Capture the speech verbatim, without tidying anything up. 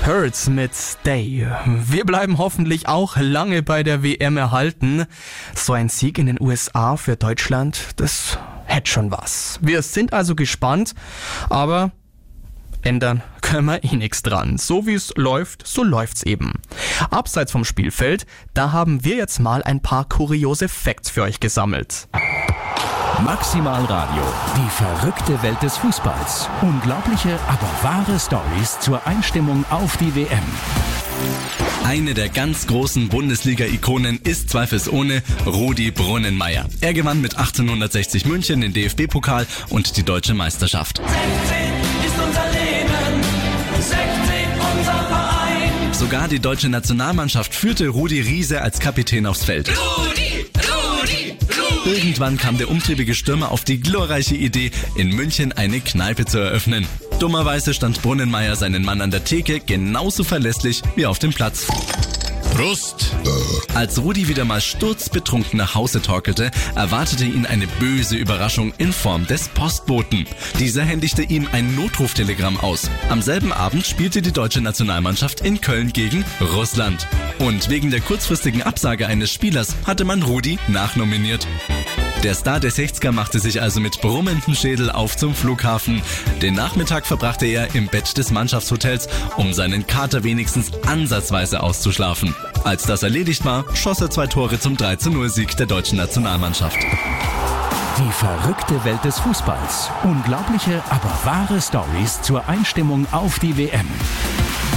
Hurts mit Stay. Wir bleiben hoffentlich auch lange bei der W M erhalten. So ein Sieg in den U S A für Deutschland, das hätte schon was. Wir sind also gespannt, aber ändern können wir eh nichts dran. So wie es läuft, so läuft's eben. Abseits vom Spielfeld, da haben wir jetzt mal ein paar kuriose Facts für euch gesammelt. Maximal Radio, die verrückte Welt des Fußballs. Unglaubliche, aber wahre Storys zur Einstimmung auf die W M. Eine der ganz großen Bundesliga-Ikonen ist zweifelsohne Rudi Brunnenmeier. Er gewann mit achtzehnhundertsechzig München den D F B-Pokal und die Deutsche Meisterschaft. sechzehn ist unser Leben, sechzehn unser Verein. Sogar die deutsche Nationalmannschaft führte Rudi Riese als Kapitän aufs Feld. Rudi, Rudi, Rudi. Irgendwann kam der umtriebige Stürmer auf die glorreiche Idee, in München eine Kneipe zu eröffnen. Dummerweise stand Brunnenmeier seinen Mann an der Theke genauso verlässlich wie auf dem Platz. Prost! Als Rudi wieder mal sturzbetrunken nach Hause torkelte, erwartete ihn eine böse Überraschung in Form des Postboten. Dieser händigte ihm ein Notruftelegramm aus. Am selben Abend spielte die deutsche Nationalmannschaft in Köln gegen Russland. Und wegen der kurzfristigen Absage eines Spielers hatte man Rudi nachnominiert. Der Star der sechziger machte sich also mit brummendem Schädel auf zum Flughafen. Den Nachmittag verbrachte er im Bett des Mannschaftshotels, um seinen Kater wenigstens ansatzweise auszuschlafen. Als das erledigt war, schoss er zwei Tore zum drei zu null Sieg der deutschen Nationalmannschaft. Die verrückte Welt des Fußballs. Unglaubliche, aber wahre Storys zur Einstimmung auf die W M.